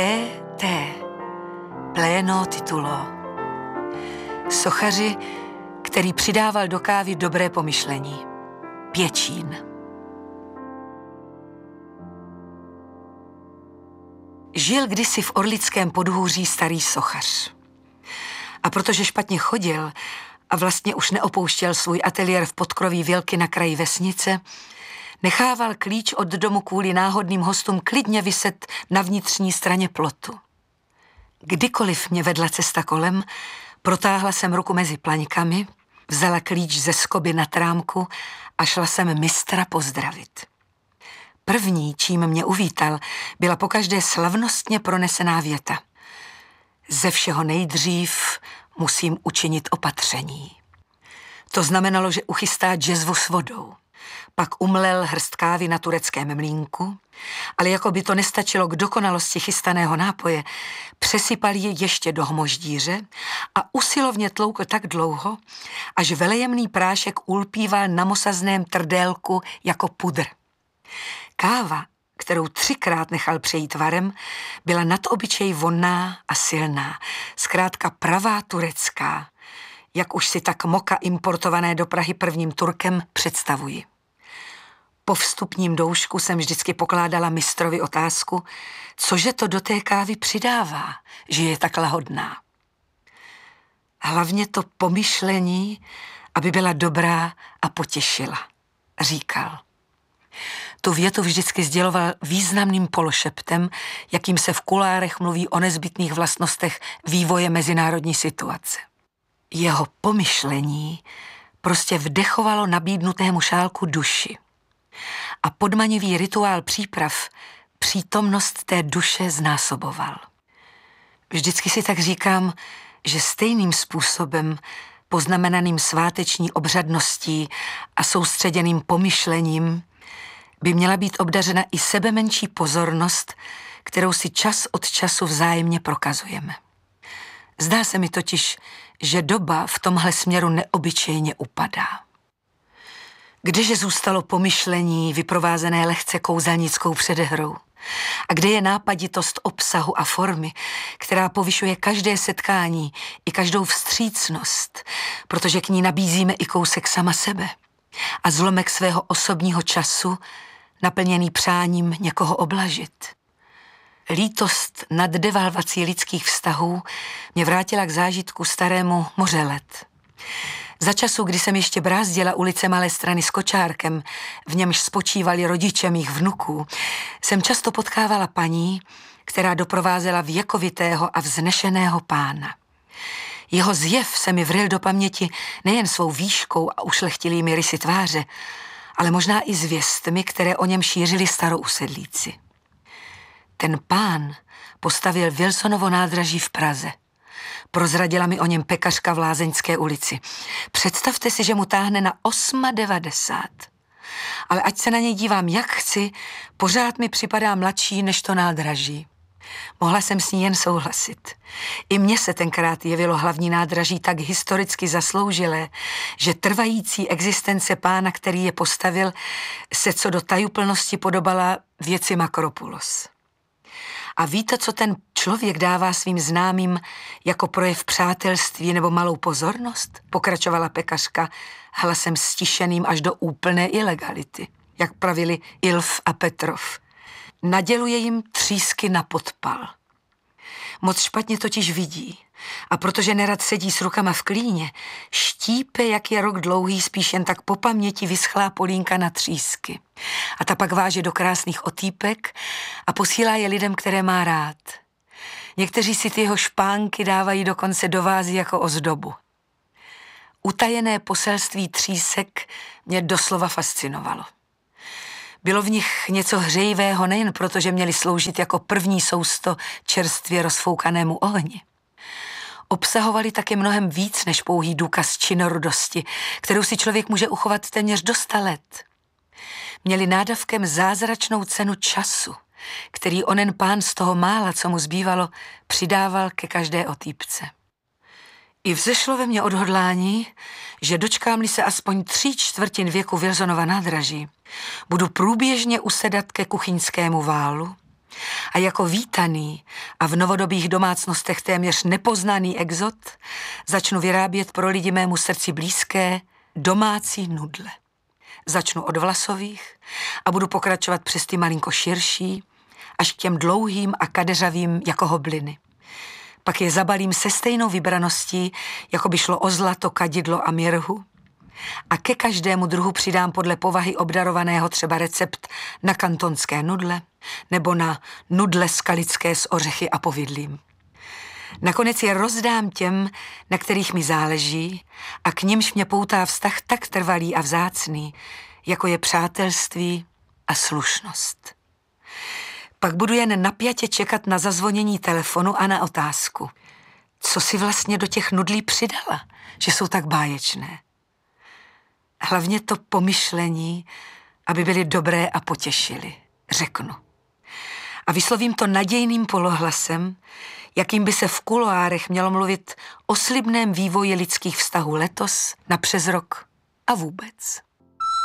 E.T. Pleno titulo. Sochaři, který přidával do kávy dobré pomyšlení. Pěčín. Žil kdysi v Orlickém podhůří starý sochař. A protože špatně chodil a vlastně už neopouštěl svůj ateliér v podkroví Vělky na kraji vesnice, nechával klíč od domu kvůli náhodným hostům klidně viset na vnitřní straně plotu. Kdykoliv mě vedla cesta kolem, protáhla jsem ruku mezi plaňkami, vzala klíč ze skoby na trámku a šla jsem mistra pozdravit. První, čím mě uvítal, byla pokaždé slavnostně pronesená věta. Ze všeho nejdřív musím učinit opatření. To znamenalo, že uchystá džezvu s vodou. Pak umlel hrst kávy na tureckém mlýnku, ale jako by to nestačilo k dokonalosti chystaného nápoje, přesypal ji ještě do hmoždíře a usilovně tloukl tak dlouho, až velejemný prášek ulpíval na mosazném trdélku jako pudr. Káva, kterou 3krát nechal přejít varem, byla nad obyčej vonná a silná, zkrátka pravá turecká, jak už si tak moka importované do Prahy prvním Turkem představuji. Po vstupním doušku jsem vždycky pokládala mistrovi otázku, cože to do té kávy přidává, že je tak lahodná. Hlavně to pomyšlení, aby byla dobrá a potěšila, říkal. Tu větu vždycky sděloval významným pološeptem, jakým se v kulárech mluví o nezbytných vlastnostech vývoje mezinárodní situace. Jeho pomyšlení prostě vdechovalo nabídnutému šálku duši. A podmanivý rituál příprav přítomnost té duše znásoboval. Vždycky si tak říkám, že stejným způsobem, poznamenaným sváteční obřadností a soustředěným pomyšlením, by měla být obdařena i sebemenší pozornost, kterou si čas od času vzájemně prokazujeme. Zdá se mi totiž, že doba v tomhle směru neobyčejně upadá. Kdeže zůstalo pomyšlení vyprovázené lehce kouzelnickou předehrou? A kde je nápaditost obsahu a formy, která povyšuje každé setkání i každou vstřícnost, protože k ní nabízíme i kousek sama sebe a zlomek svého osobního času, naplněný přáním někoho oblažit. Lítost nad devalvací lidských vztahů mě vrátila k zážitku starému Mořelet. Za času, kdy jsem ještě brázdila ulice Malé Strany s kočárkem, v němž spočívali rodiče mých vnuků, jsem často potkávala paní, která doprovázela věkovitého a vznešeného pána. Jeho zjev se mi vryl do paměti nejen svou výškou a ušlechtilými rysy tváře, ale možná i zvěstmi, které o něm šířili starousedlíci. Ten pán postavil Wilsonovo nádraží v Praze. Prozradila mi o něm pekařka v Lázeňské ulici. Představte si, že mu táhne na 98. Ale ať se na něj dívám jak chci, pořád mi připadá mladší než to nádraží. Mohla jsem s ní jen souhlasit. I mně se tenkrát jevilo hlavní nádraží tak historicky zasloužilé, že trvající existence pána, který je postavil, se co do tajuplnosti podobala věci Makropulos. A víte, co ten člověk dává svým známým jako projev přátelství nebo malou pozornost? Pokračovala pekařka hlasem stišeným až do úplné ilegality, jak pravili Ilf a Petrov. Naděluje jim třísky na podpal. Moc špatně totiž vidí a protože nerad sedí s rukama v klíně, štípe, jak je rok dlouhý, spíš jen tak po paměti vyschlá polínka na třísky. A ta pak váže do krásných otýpek a posílá je lidem, které má rád. Někteří si ty jeho špánky dávají dokonce do vázy jako ozdobu. Utajené poselství třísek mě doslova fascinovalo. Bylo v nich něco hřejivého nejen proto, že měli sloužit jako první sousto čerstvě rozfoukanému ohni. Obsahovali také mnohem víc než pouhý důkaz činorodosti, kterou si člověk může uchovat téměř do 100 let. Měli nádavkem zázračnou cenu času, který onen pán z toho mála, co mu zbývalo, přidával ke každé otýpce. I vzešlo ve mně odhodlání, že dočkám-li se aspoň 3/4 věku Wilsonova nádraží, budu průběžně usedat ke kuchyňskému válu A jako vítaný a v novodobých domácnostech téměř nepoznaný exot začnu vyrábět pro lidi mému srdci blízké domácí nudle. Začnu od vlasových a budu pokračovat přes ty malinko širší, až k těm dlouhým a kadeřavým jako hobliny. Pak je zabalím se stejnou vybraností, jako by šlo o zlato, kadidlo a mirhu. A ke každému druhu přidám podle povahy obdarovaného třeba recept na kantonské nudle nebo na nudle skalické s ořechy a povidlím. Nakonec je rozdám těm, na kterých mi záleží a k nimž mě poutá vztah tak trvalý a vzácný, jako je přátelství a slušnost. Pak budu jen napjatě čekat na zazvonění telefonu a na otázku. Co si vlastně do těch nudlí přidala, že jsou tak báječné? Hlavně to pomyšlení, aby byly dobré a potěšily, řeknu. A vyslovím to nadějným polohlasem, jakým by se v kuloárech mělo mluvit o slibném vývoji lidských vztahů letos, na přes rok a vůbec.